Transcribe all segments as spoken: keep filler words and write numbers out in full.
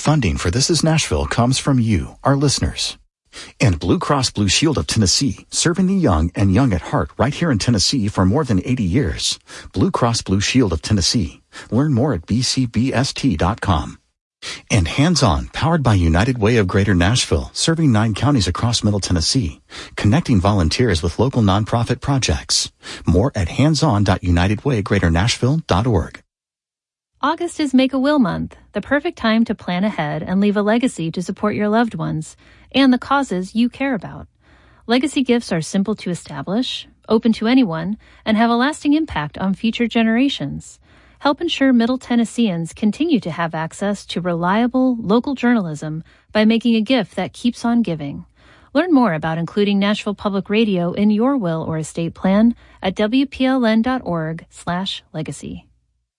Funding for This Is Nashville comes from you, our listeners. And Blue Cross Blue Shield of Tennessee, serving the young and young at heart right here in Tennessee for more than eighty years. Blue Cross Blue Shield of Tennessee. Learn more at b c b s t dot com. And Hands On, powered by United Way of Greater Nashville, serving nine counties across Middle Tennessee, connecting volunteers with local nonprofit projects. More at hands on dot united way greater nashville dot org. August is Make a Will Month, the perfect time to plan ahead and leave a legacy to support your loved ones and the causes you care about. Legacy gifts are simple to establish, open to anyone, and have a lasting impact on future generations. Help ensure Middle Tennesseans continue to have access to reliable local journalism by making a gift that keeps on giving. Learn more about including Nashville Public Radio in your will or estate plan at w p l n dot org slash legacy.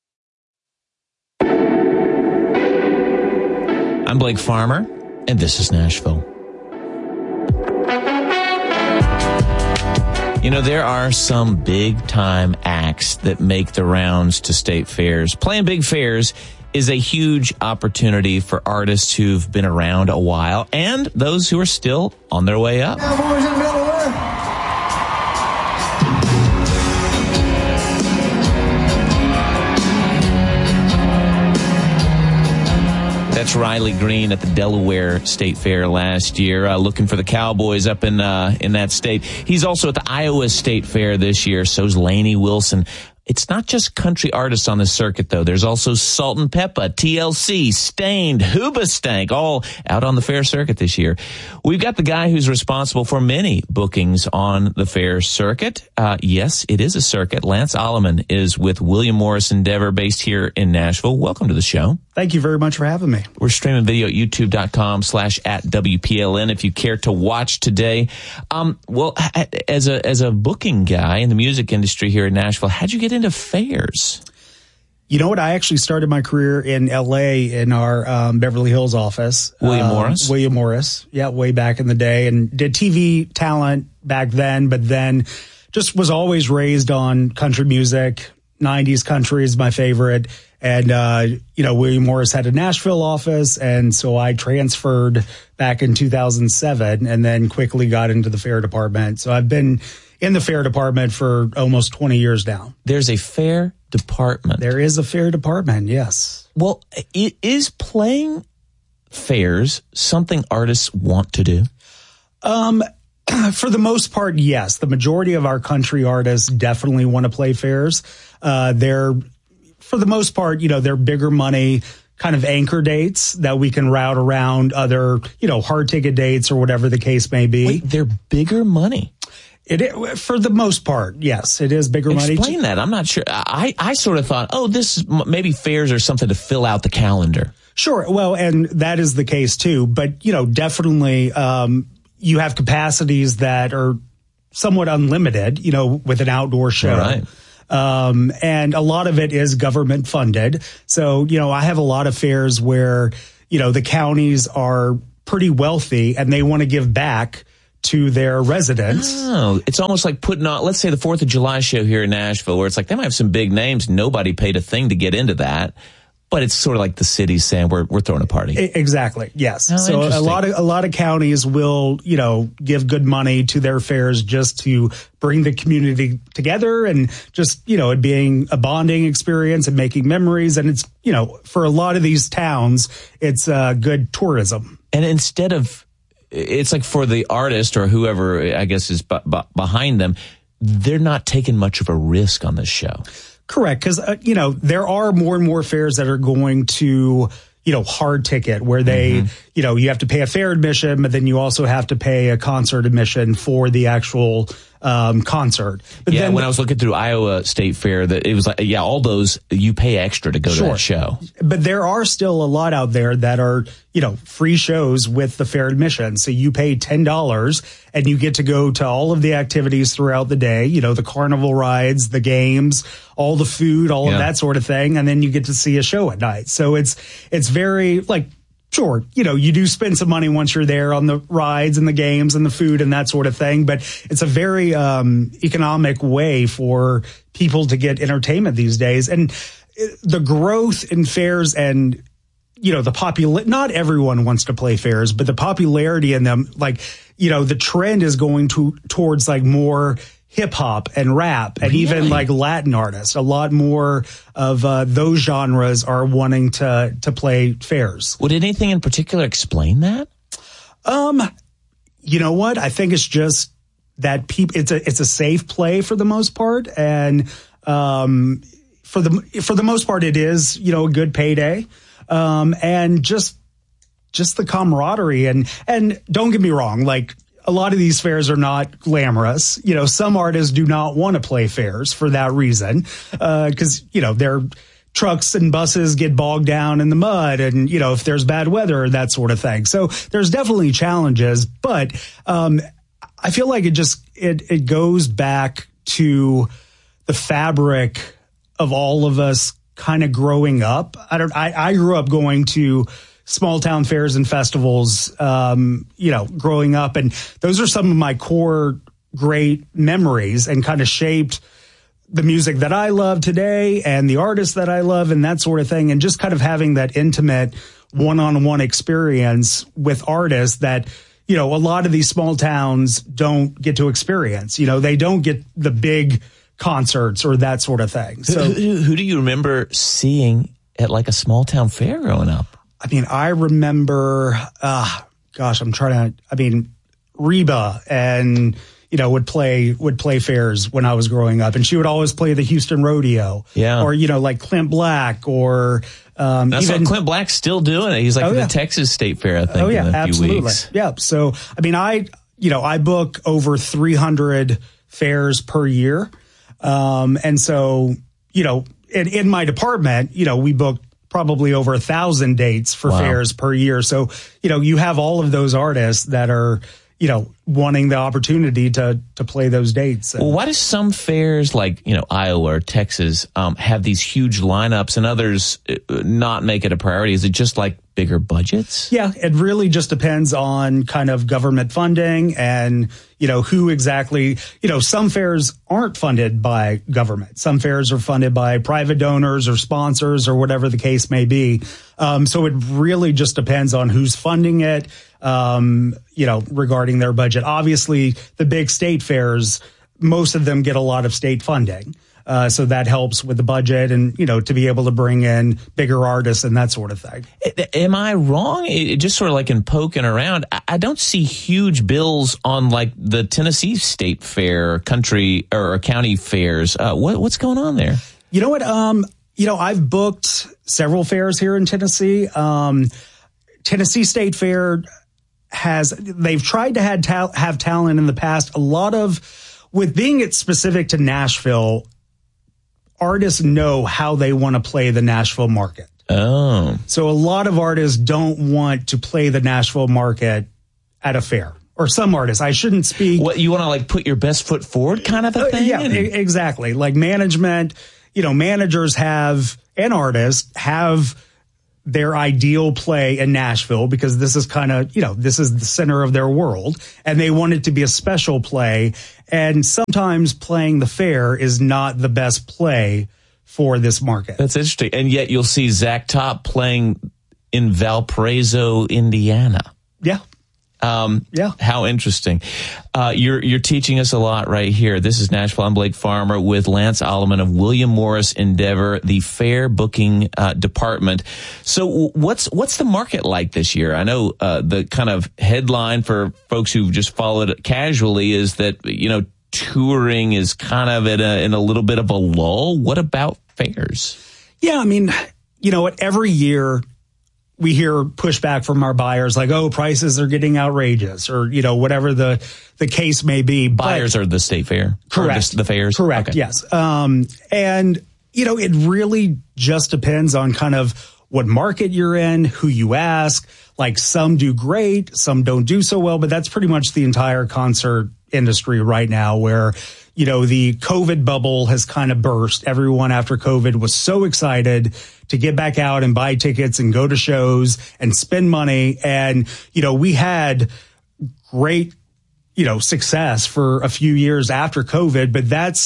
I'm Blake Farmer, and this is Nashville. You know, there are some big-time acts that make the rounds to state fairs. Playing big fairs is a huge opportunity for artists who've been around a while and those who are still on their way up. Cowboys in the middle of That's Riley Green at the Delaware State Fair last year, uh, looking for the Cowboys up in uh, in that state. He's also at the Iowa State Fair this year. So's Lainey Wilson. It's not just country artists on the circuit, though. There's also Salt and Peppa, T L C, Stained, Hoobastank, all out on the fair circuit this year. We've got the guy who's responsible for many bookings on the fair circuit. Uh, yes, it is a circuit. Lance Alleman is with William Morris Endeavor, based here in Nashville. Welcome to the show. Thank you very much for having me. We're streaming video at youtube.com slash at WPLN if you care to watch today. Um, well, as a as a booking guy in the music industry here in Nashville, how'd you get into fairs? You know what? I actually started my career in L A in our um, Beverly Hills office. William um, Morris? William Morris. Yeah, way back in the day. And did T V talent back then, but then just was always raised on country music. nineties country is my favorite. And, uh, you know, William Morris had a Nashville office. And so I transferred back in two thousand seven and then quickly got into the fair department. So I've been in the fair department for almost twenty years now. There's a fair department. There is a fair department, yes. Well, is playing fairs something artists want to do? Um, for the most part, yes. The majority of our country artists definitely want to play fairs. Uh, they're, for the most part, you know, they're bigger money kind of anchor dates that we can route around other, you know, hard ticket dates or whatever the case may be. Wait, they're bigger money? It, for the most part, yes, it is bigger money. Explain that. I'm not sure. I, I sort of thought, oh, this maybe fairs are something to fill out the calendar. Sure. Well, and that is the case too. But, you know, definitely um, you have capacities that are somewhat unlimited, you know, with an outdoor show. All right. Um, and a lot of it is government funded. So, you know, I have a lot of fairs where, you know, the counties are pretty wealthy and they want to give back to their residents. Oh, it's almost like putting on, let's say the fourth of July show here in Nashville, where it's like they might have some big names. Nobody paid a thing to get into that. But it's sort of like the city saying we're we're throwing a party. Exactly. Yes. Oh, so a lot of a lot of counties will, you know, give good money to their fairs just to bring the community together and just, you know, it being a bonding experience and making memories. And it's, you know, for a lot of these towns, it's uh, good tourism. And instead of, it's like for the artist or whoever, I guess, is b- b- behind them, they're not taking much of a risk on this show. Correct. Because, uh, you know, there are more and more fairs that are going to, you know, hard ticket where they, mm-hmm. you know, you have to pay a fair admission, but then you also have to pay a concert admission for the actual um, concert. But yeah, then when I was looking through Iowa State Fair, that it was like, yeah, all those, you pay extra to go sure. to that show. But there are still a lot out there that are, you know, free shows with the fair admission. So you pay ten dollars and you get to go to all of the activities throughout the day, you know, the carnival rides, the games, all the food, all yeah. of that sort of thing. And then you get to see a show at night. So it's, it's very like, sure, you know, you do spend some money once you're there on the rides and the games and the food and that sort of thing, but it's a very um, economic way for people to get entertainment these days. And the growth in fairs and you know, the popul not everyone wants to play fairs, but the popularity in them, like, you know, the trend is going to towards like more hip hop and rap and really? even like Latin artists. A lot more of uh, those genres are wanting to to play fairs. Would anything in particular explain that? Um, you know what? I think it's just that people. It's a it's a safe play for the most part, and um, for the for the most part, it is, you know, a good payday. Um, and just, just the camaraderie and, and don't get me wrong, like a lot of these fairs are not glamorous. You know, some artists do not want to play fairs for that reason. Uh, cause, you know, their trucks and buses get bogged down in the mud and, you know, if there's bad weather, that sort of thing. So there's definitely challenges, but, um, I feel like it just, it, it goes back to the fabric of all of us kind of growing up. I don't, I, I grew up going to small town fairs and festivals, um, you know, growing up. And those are some of my core great memories and kind of shaped the music that I love today and the artists that I love and that sort of thing. And just kind of having that intimate one-on-one experience with artists that, you know, a lot of these small towns don't get to experience. You know, they don't get the big concerts or that sort of thing. So who, who, who do you remember seeing at like a small town fair growing up? I mean, I remember, uh, gosh, I'm trying to, I mean, Reba and, you know, would play, would play fairs when I was growing up, and she would always play the Houston Rodeo. Yeah. Or, you know, like Clint Black or, um, That's even what Clint Black's still doing it. He's like oh, at yeah. the Texas State Fair, I think, oh, yeah, in a absolutely. few weeks. Yeah. So, I mean, I, you know, I book over three hundred fairs per year. Um, and so, you know, in, in my department, you know, we book probably over a thousand dates for wow. fairs per year. So, you know, you have all of those artists that are, you know, wanting the opportunity to, to play those dates. Well, why do some fairs like, you know, Iowa or Texas, um, have these huge lineups and others not make it a priority? Is it just like bigger budgets? Yeah, it really just depends on kind of government funding and, you know, who exactly, you know, some fairs aren't funded by government. Some fairs are funded by private donors or sponsors or whatever the case may be. Um, so it really just depends on who's funding it, um, you know, regarding their budget. Obviously, the big state fairs, most of them get a lot of state funding. Uh, so that helps with the budget and, you know, to be able to bring in bigger artists and that sort of thing. Am I wrong? It just sort of like in poking around, I don't see huge bills on like the Tennessee State Fair, country or county fairs. Uh, what, what's going on there? You know what? Um, you know, I've booked several fairs here in Tennessee. Um, Tennessee State Fair has, they've tried to have, ta- have talent in the past. A lot of, with being it specific to Nashville, artists know how they want to play the Nashville market. Oh. So a lot of artists don't want to play the Nashville market at a fair. Or some artists. I shouldn't speak. What, you want to like put your best foot forward kind of a thing? Uh, yeah, e- exactly. Like management, you know, managers have, and artists have their ideal play in Nashville because this is kind of, you know, this is the center of their world and they want it to be a special play. And sometimes playing the fair is not the best play for this market. That's interesting. And yet you'll see Zach Top playing in Valparaiso, Indiana. Yeah. Um, yeah. How interesting. Uh, you're, you're teaching us a lot right here. This is Nashville. I'm Blake Farmer with Lance Alleman of William Morris Endeavor, the fair booking, uh, department. So what's, what's the market like this year? I know, uh, the kind of headline for folks who've just followed it casually is that, you know, touring is kind of in a, in a little bit of a lull. What about fairs? Yeah. I mean, you know what, every year, we hear pushback from our buyers like, oh, prices are getting outrageous or, you know, whatever the, the case may be. Buyers but, are the state fair? Correct. The, the fairs? Correct. Okay. Yes. Um, and, you know, it really just depends on kind of what market you're in, who you ask. Like some do great, some don't do so well, but that's pretty much the entire concert industry right now where, you know, the COVID bubble has kind of burst. Everyone after COVID was so excited to get back out and buy tickets and go to shows and spend money. And, you know, we had great, you know, success for a few years after COVID, but that's,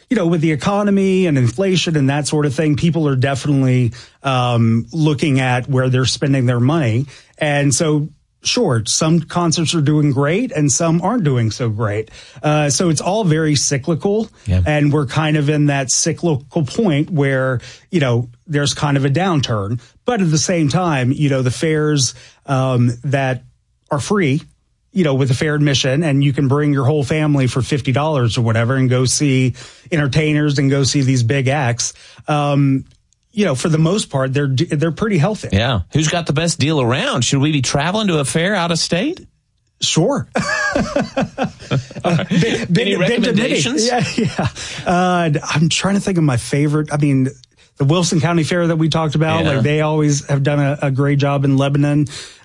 you know, with the economy and inflation and that sort of thing, people are definitely um, looking at where they're spending their money. And so, sure, some concerts are doing great and some aren't doing so great. Uh, so it's all very cyclical. Yeah. And we're kind of in that cyclical point where, you know, there's kind of a downturn. But at the same time, you know, the fairs um, that are free, you know, with a fair admission, and you can bring your whole family for fifty dollars or whatever and go see entertainers and go see these big acts. Um, you know, for the most part, they're they're pretty healthy. Yeah. Who's got the best deal around? Should we be traveling to a fair out of state? Sure. uh, been, been, Any recommendations? Yeah, yeah. Uh, I'm trying to think of my favorite. I mean, the Wilson County Fair that we talked about, yeah. like they always have done a, a great job in Lebanon.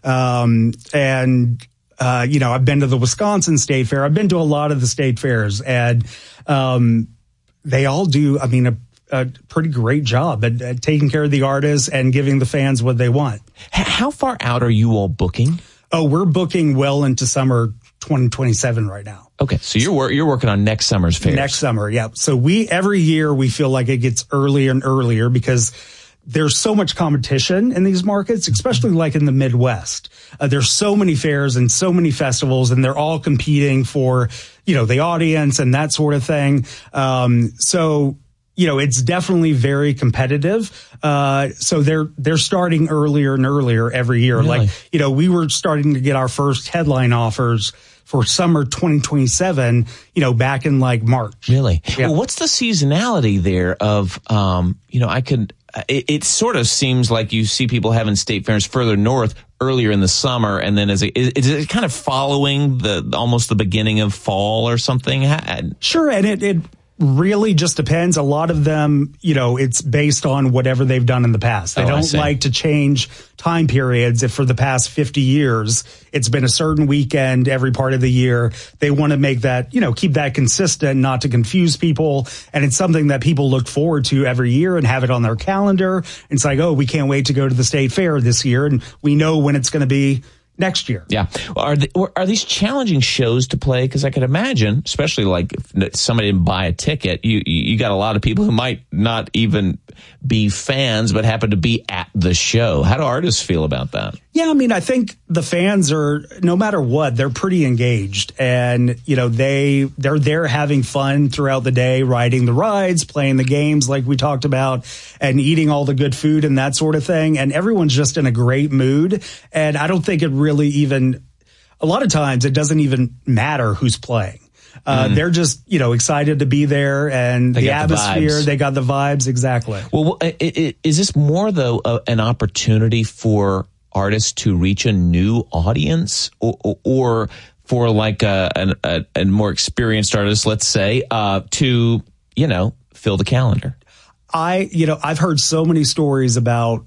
Um, and, uh, you know, I've been to the Wisconsin State Fair. I've been to a lot of the state fairs, and um, they all do, I mean, a, a pretty great job at, at taking care of the artists and giving the fans what they want. How far out are you all booking? Oh, we're booking well into summer twenty twenty-seven right now. Okay, so you're wor- you're working on next summer's fairs. Next summer, yeah. So we every year we feel like it gets earlier and earlier because there's so much competition in these markets, especially like in the Midwest. Uh, there's so many fairs and so many festivals, and they're all competing for, you know, the audience and that sort of thing. Um, so, you know, it's definitely very competitive. Uh, so they're, they're starting earlier and earlier every year. Really? Like, you know, we were starting to get our first headline offers for summer twenty twenty-seven, you know, back in like March. Really? Yeah. Well, what's the seasonality there of, um, you know, I could, it, it sort of seems like you see people having state fairs further north earlier in the summer, and then as it, is it kind of following the, almost the beginning of fall or something? Sure. And it, it really just depends. A lot of them, you know, it's based on whatever they've done in the past. They oh, don't like to change time periods. If for the past fifty years, it's been a certain weekend every part of the year, they want to make that, you know, keep that consistent, not to confuse people. And it's something that people look forward to every year and have it on their calendar. It's like, oh, we can't wait to go to the state fair this year. And we know when it's going to be next year. Yeah. Are the, are these challenging shows to play? Because I could imagine, especially like if somebody didn't buy a ticket, you you got a lot of people who might not even be fans but happen to be at the show. How do artists feel about that? Yeah, I mean, I think the fans are, no matter what, they're pretty engaged, and you know they they're there having fun throughout the day, riding the rides, playing the games like we talked about, and eating all the good food and that sort of thing. And everyone's just in a great mood. And I don't think it really even, a lot of times it doesn't even matter who's playing. Uh, mm. They're just, you know, excited to be there, and they the atmosphere, the they got the vibes. Exactly. Well, it, it, is this more though uh, an opportunity for artists to reach a new audience, or, or, or for like a, a, a more experienced artist, let's say, uh, to, you know, fill the calendar? I, you know, I've heard so many stories about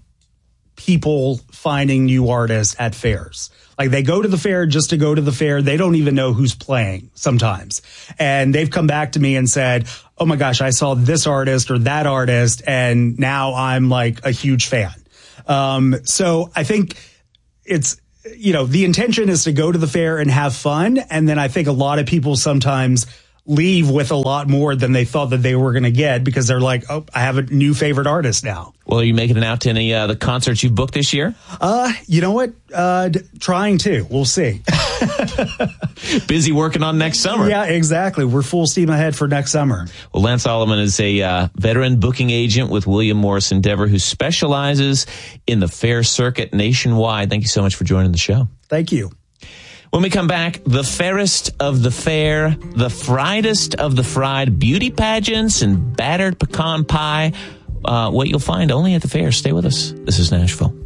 people finding new artists at fairs. Like they go to the fair just to go to the fair. They don't even know who's playing sometimes. And they've come back to me and said, oh my gosh, I saw this artist or that artist, and now I'm like a huge fan. Um, so I think it's, you know, the intention is to go to the fair and have fun. And then I think a lot of people sometimes leave with a lot more than they thought that they were going to get, because they're like, oh, I have a new favorite artist now. Well, are you making it out to any uh, the concerts you've booked this year? Uh, you know what? Uh, d- trying to. We'll see. Busy working on next summer. Yeah, exactly. We're full steam ahead for next summer. Well, Lance Alleman is a uh, veteran booking agent with William Morris Endeavor who specializes in the fair circuit nationwide. Thank you so much for joining the show. Thank you. When we come back, the fairest of the fair, the friedest of the fried, beauty pageants and battered pecan pie, uh, what you'll find only at the fair. Stay with us. This is Nashville.